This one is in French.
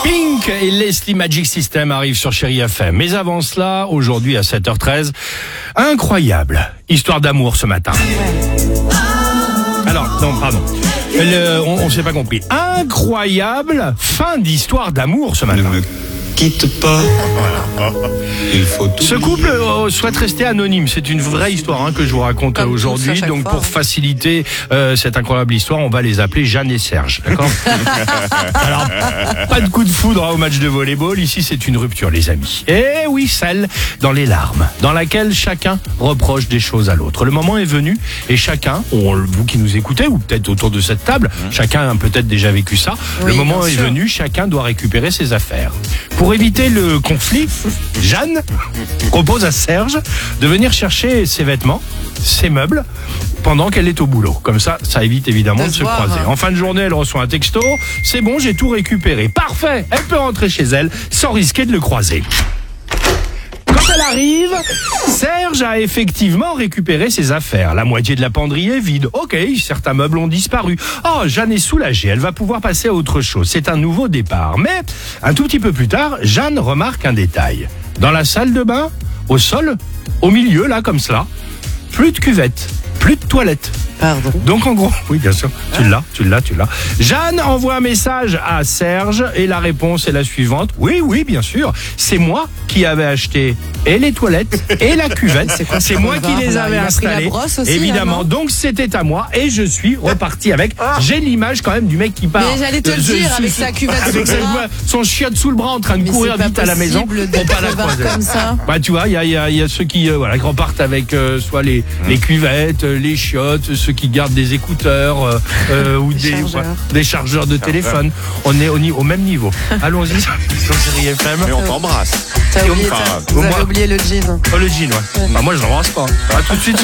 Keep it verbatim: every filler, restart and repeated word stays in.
Pink et Leslie Magic System arrivent sur Chérie F M. Mais avant cela, aujourd'hui à sept heures treize, incroyable histoire d'amour ce matin. Alors, non, pardon. Le, on ne s'est pas compris. Incroyable fin d'histoire d'amour ce matin. Ne me quitte pas. Il faut Ce couple euh, souhaite rester anonyme. C'est une vraie histoire hein, que je vous raconte Comme aujourd'hui. tous, Donc fois. pour faciliter euh, cette incroyable histoire, on va les appeler Jeanne et Serge. D'accord. Alors, pas de coup de foudre hein, au match de volleyball. Ici, c'est une rupture, les amis. Et oui, celle dans les larmes, dans laquelle chacun reproche des choses à l'autre. Le moment est venu et chacun, on, vous qui nous écoutez, ou peut-être autour de cette table, chacun a peut-être déjà vécu ça. Oui, le moment bien est sûr. venu, chacun doit récupérer ses affaires. Pour éviter le conflit, Jeanne propose à Serge de venir chercher ses vêtements, ses meubles, pendant qu'elle est au boulot. Comme ça, ça évite évidemment de, De se se voir, croiser. hein. En fin de journée, elle reçoit un texto. C'est bon, j'ai tout récupéré. Parfait, elle peut rentrer chez elle sans risquer de le croiser. Quand elle arrive, Serge a effectivement récupéré ses affaires. La moitié de la penderie est vide. Ok, certains meubles ont disparu. Oh, Jeanne est soulagée. Elle va pouvoir passer à autre chose. C'est un nouveau départ. Mais, un tout petit peu plus tard, Jeanne remarque un détail. Dans la salle de bain, au sol, au milieu, là, comme cela, plus de cuvette, plus de toilette. Pardon. Donc en gros, oui bien sûr, tu l'as, tu l'as, tu l'as. Jeanne envoie un message à Serge et la réponse est la suivante. Oui, oui, bien sûr, c'est moi qui avais acheté et les toilettes et la cuvette. C'est quoi ce C'est moi qui boulevard, les là avais Il a pris la installés. brosse aussi, Évidemment, là, non donc c'était à moi et je suis reparti avec. J'ai l'image quand même du mec qui part. Mais j'allais te le Euh, je- dire, je- avec sa cuvette sous avec le sa- bras. son chiotte sous le bras en train de Mais courir c'est pas vite à la maison possible pour pas la d'être croiser. comme ça. Bah tu vois, il y a, il y, a, il y a ceux qui euh, voilà, qui repartent avec euh, soit les, les cuvettes, euh, les chiottes, ceux qui gardent des écouteurs euh, euh, ou des, chargeurs. ouais, des chargeurs de téléphone. On est au, ni- au même niveau. Allons-y sur Chérie F M. Mais on t'embrasse. T'as oublié, Enfin, t'as- vous moi- avez oublié le jean. Oh, le jean, ouais. Bah, moi je l'embrasse pas. À tout de suite sur